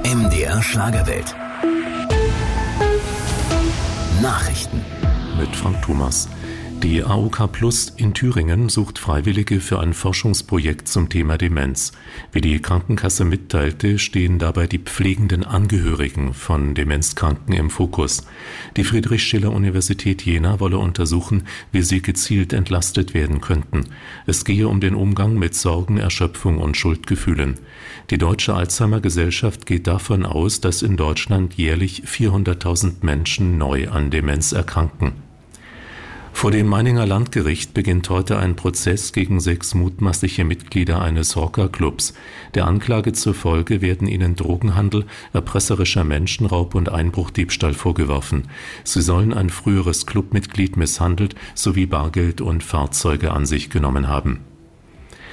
MDR Schlagerwelt. Nachrichten. Mit Frank Thomas. Die AOK Plus in Thüringen sucht Freiwillige für ein Forschungsprojekt zum Thema Demenz. Wie die Krankenkasse mitteilte, stehen dabei die pflegenden Angehörigen von Demenzkranken im Fokus. Die Friedrich-Schiller-Universität Jena wolle untersuchen, wie sie gezielt entlastet werden könnten. Es gehe um den Umgang mit Sorgen, Erschöpfung und Schuldgefühlen. Die Deutsche Alzheimer-Gesellschaft geht davon aus, dass in Deutschland jährlich 400.000 Menschen neu an Demenz erkranken. Vor dem Meininger Landgericht beginnt heute ein Prozess gegen 6 mutmaßliche Mitglieder eines Rockerclubs. Der Anklage zufolge werden ihnen Drogenhandel, erpresserischer Menschenraub und Einbruchdiebstahl vorgeworfen. Sie sollen ein früheres Clubmitglied misshandelt sowie Bargeld und Fahrzeuge an sich genommen haben.